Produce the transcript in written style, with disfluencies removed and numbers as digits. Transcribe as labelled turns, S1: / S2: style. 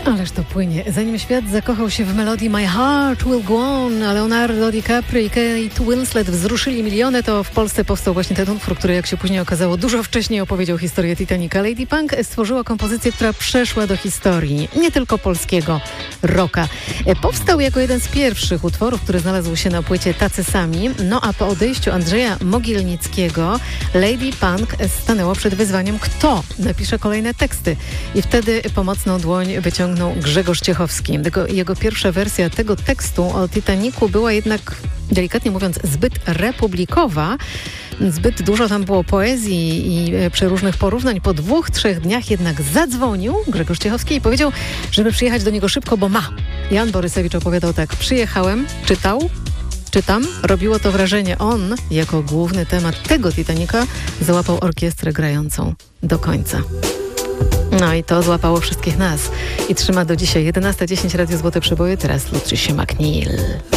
S1: Ależ to płynie. Zanim świat zakochał się w melodii My Heart Will Go On, a Leonardo DiCaprio i Kate Winslet wzruszyli miliony, to w Polsce powstał właśnie ten utwór, który, jak się później okazało, dużo wcześniej opowiedział historię Titanica. Lady Punk stworzyła kompozycję, która przeszła do historii nie tylko polskiego rocka. Powstał jako jeden z pierwszych utworów, który znalazł się na płycie Tacy Sami. No a po odejściu Andrzeja Mogilnickiego Lady Punk stanęła przed wyzwaniem, kto napisze kolejne teksty. I wtedy pomocną dłoń wyciągnął Grzegorz Ciechowski. Jego pierwsza wersja tego tekstu o Titanicu była jednak, delikatnie mówiąc, zbyt republikowa. Zbyt dużo tam było poezji i przeróżnych porównań. Po 2-3 dniach jednak zadzwonił Grzegorz Ciechowski i powiedział, żeby przyjechać do niego szybko, bo ma. Jan Borysewicz opowiadał tak: przyjechałem, czytam, robiło to wrażenie. On, jako główny temat tego Titanica, załapał orkiestrę grającą do końca. No i to złapało wszystkich nas i trzyma do dzisiaj. 11:10 Radio Złote Przeboje, teraz Lutricia McNeil.